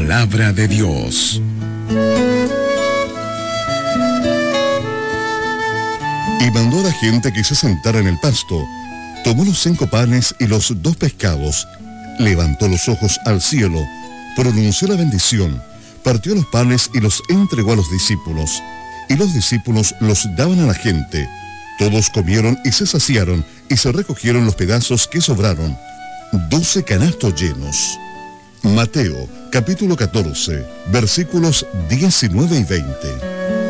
Palabra de Dios. Y mandó a la gente que se sentara en el pasto. Tomó los 5 panes y los 2 pescados, levantó los ojos al cielo, pronunció la bendición, partió los panes y los entregó a los discípulos. Y los discípulos los daban a la gente. Todos comieron y se saciaron, y se recogieron los pedazos que sobraron, 12 canastos llenos. Mateo, capítulo 14, versículos 19 y 20.